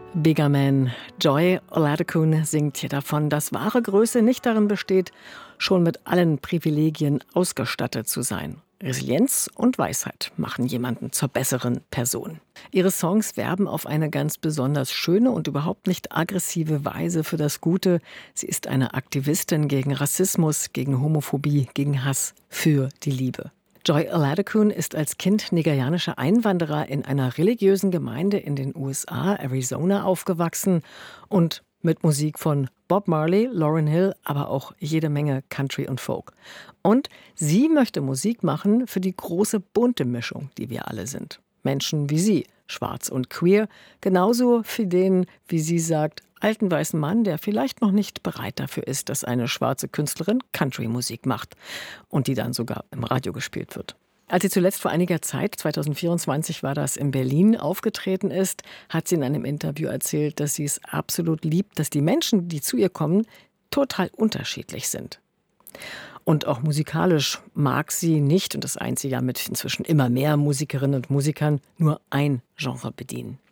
Bigger Man. Joy Oladokun singt hier davon, dass wahre Größe nicht darin besteht, schon mit allen Privilegien ausgestattet zu sein. Resilienz und Weisheit machen jemanden zur besseren Person. Ihre Songs werben auf eine ganz besonders schöne und überhaupt nicht aggressive Weise für das Gute. Sie ist eine Aktivistin gegen Rassismus, gegen Homophobie, gegen Hass, für die Liebe. Joy Oladokun ist als Kind nigerianischer Einwanderer in einer religiösen Gemeinde in den USA, Arizona, aufgewachsen und mit Musik von Bob Marley, Lauryn Hill, aber auch jede Menge Country und Folk. Und sie möchte Musik machen für die große bunte Mischung, die wir alle sind. Menschen wie sie, schwarz und queer, genauso für den, wie sie sagt, alten weißen Mann, der vielleicht noch nicht bereit dafür ist, dass eine schwarze Künstlerin Country-Musik macht und die dann sogar im Radio gespielt wird. Als sie zuletzt vor einiger Zeit, 2024 war das, in Berlin aufgetreten ist, hat sie in einem Interview erzählt, dass sie es absolut liebt, dass die Menschen, die zu ihr kommen, total unterschiedlich sind. Und auch musikalisch mag sie nicht, und das einzige Jahr mit inzwischen immer mehr Musikerinnen und Musikern, nur ein Genre bedienen.